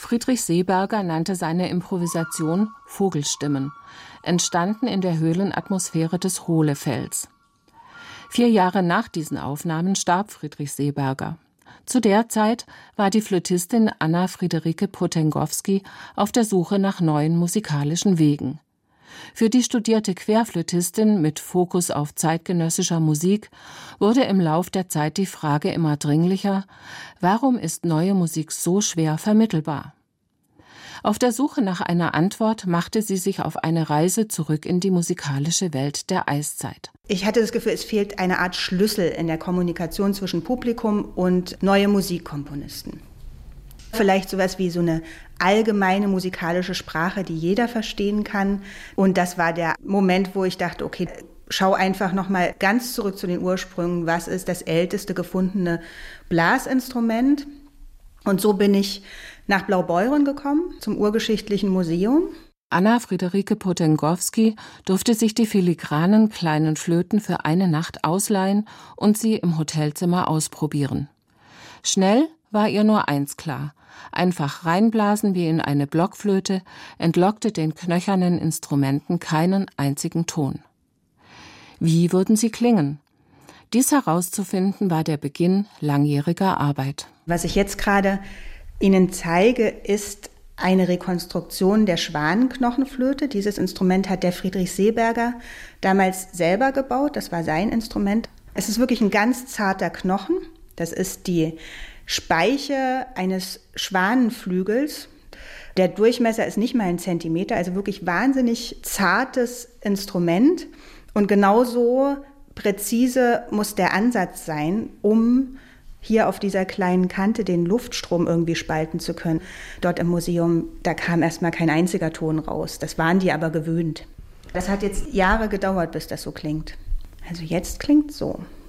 Friedrich Seeberger nannte seine Improvisation Vogelstimmen, entstanden in der Höhlenatmosphäre des Hohlefelds. 4 Jahre nach diesen Aufnahmen starb Friedrich Seeberger. Zu der Zeit war die Flötistin Anna Friederike Potengowski auf der Suche nach neuen musikalischen Wegen. Für die studierte Querflötistin mit Fokus auf zeitgenössischer Musik wurde im Lauf der Zeit die Frage immer dringlicher: Warum ist neue Musik so schwer vermittelbar? Auf der Suche nach einer Antwort machte sie sich auf eine Reise zurück in die musikalische Welt der Eiszeit. Ich hatte das Gefühl, es fehlt eine Art Schlüssel in der Kommunikation zwischen Publikum und neue Musikkomponisten. Vielleicht sowas wie so eine allgemeine musikalische Sprache, die jeder verstehen kann. Und das war der Moment, wo ich dachte, okay, schau einfach nochmal ganz zurück zu den Ursprüngen. Was ist das älteste gefundene Blasinstrument? Und so bin ich nach Blaubeuren gekommen, zum Urgeschichtlichen Museum. Anna Friederike Potengowski durfte sich die filigranen kleinen Flöten für eine Nacht ausleihen und sie im Hotelzimmer ausprobieren. Schnell war ihr nur eins klar: Einfach reinblasen wie in eine Blockflöte entlockte den knöchernen Instrumenten keinen einzigen Ton. Wie würden sie klingen? Dies herauszufinden war der Beginn langjähriger Arbeit. Was ich jetzt gerade Ihnen zeige, ist eine Rekonstruktion der Schwanenknochenflöte. Dieses Instrument hat der Friedrich Seeberger damals selber gebaut. Das war sein Instrument. Es ist wirklich ein ganz zarter Knochen. Das ist die Speiche eines Schwanenflügels. Der Durchmesser ist nicht mal 1 Zentimeter, also wirklich wahnsinnig zartes Instrument. Und genauso präzise muss der Ansatz sein, um hier auf dieser kleinen Kante den Luftstrom irgendwie spalten zu können. Dort im Museum, da kam erstmal kein einziger Ton raus. Das waren die aber gewöhnt. Das hat jetzt Jahre gedauert, bis das so klingt. Also jetzt klingt so.